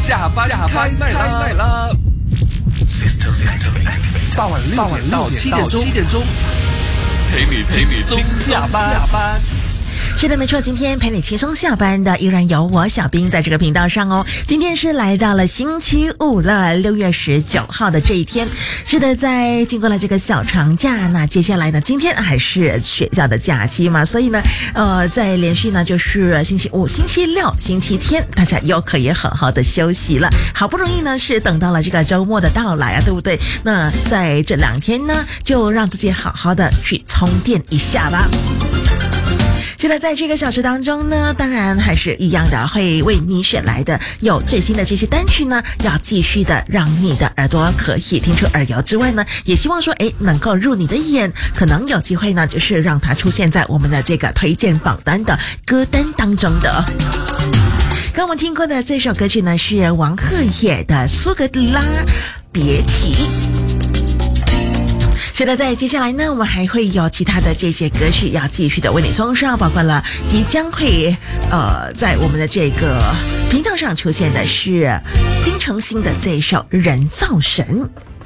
下班开麦啦！傍晚6点到7点钟，陪你轻松下班。 是的，没错，今天陪你轻松下班的依然有我小兵在这个频道上哦。今天是来到了星期五了，6月19号的这一天。是的，在经过了这个小长假，那接下来呢，今天还是学校的假期嘛，所以呢，在连续呢就是星期五、星期六、星期天，大家又可以好好的休息了。好不容易呢是等到了这个周末的到来啊，对不对？那在这2天呢，就让自己好好的去充电一下吧。是的，在这个小时当中呢，当然还是一样的，会为你选来的有最新的这些单曲呢，要继续的让你的耳朵可以听出耳油之外呢，也希望说能够入你的眼，可能有机会呢，就是让它出现在我们的这个推荐榜单的歌单当中的。刚我们听过的这首歌曲呢，是王鹤野的《苏格拉别提》。是的，在接下来呢，我们还会有其他的这些歌曲要继续的为你送上，包括了即将会在我们的这个频道上出现的是丁程鑫的这首《人造神》。